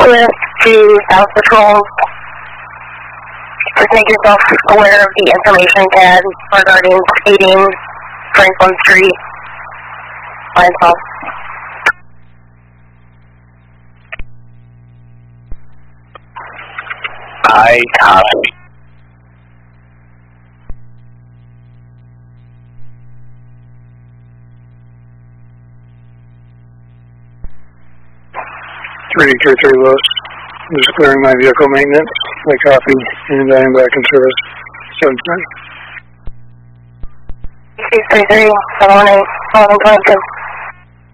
Swift to South Patrol. Just make yourself aware of the information tab regarding speeding, Franklin Street, by itself. I copy. Three Lewis. Just clearing my vehicle maintenance. I copy, and I am back in service. 7:30. 633, 718, 1122.